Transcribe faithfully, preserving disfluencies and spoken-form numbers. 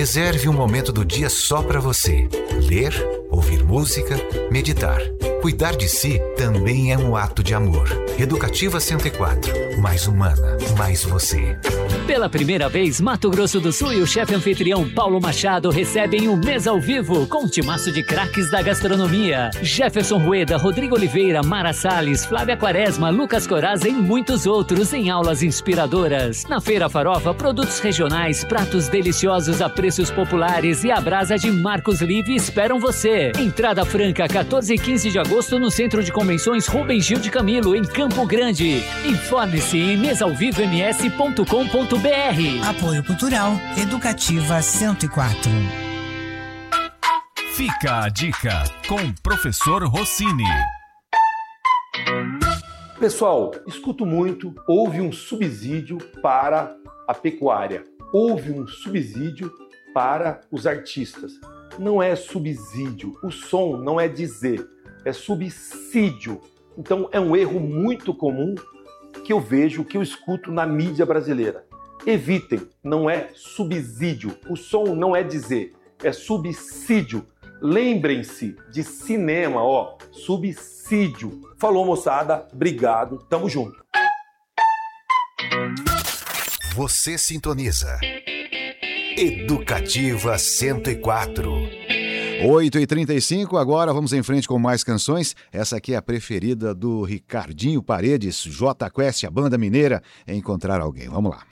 Reserve um momento do dia só para você. Ler, ouvir música, meditar. Cuidar de si também é um ato de amor. Educativa cento e quatro. Mais humana, mais você. Pela primeira vez, Mato Grosso do Sul e o chefe anfitrião Paulo Machado recebem um mês ao vivo com um timaço de craques da gastronomia. Jefferson Rueda, Rodrigo Oliveira, Mara Salles, Flávia Quaresma, Lucas Coraza e muitos outros em aulas inspiradoras. Na Feira Farofa, produtos regionais, pratos deliciosos a preços populares e a brasa de Marcos Live esperam você. Entrada franca, quatorze e quinze de agosto no Centro de Convenções Rubens Gil de Camilo, em Campo Grande. Informe-se em mesa ao vivo m s ponto com ponto b r. Apoio Cultural Educativa cento e quatro. Fica a dica com o professor Rossini. Pessoal, escuto muito, houve um subsídio para a pecuária, houve um subsídio para os artistas. Não é subsídio, o som não é dizer, é subsídio. Então é um erro muito comum que eu vejo, que eu escuto na mídia brasileira. Evitem, não é subsídio, o som não é dizer, é subsídio. Lembrem-se de cinema, ó, subsídio. Falou, moçada, obrigado, tamo junto. Você sintoniza Educativa cento e quatro. oito e trinta e cinco, agora vamos em frente com mais canções. Essa aqui é a preferida do Ricardinho Paredes, J Quest, a banda mineira, Encontrar Alguém. Vamos lá.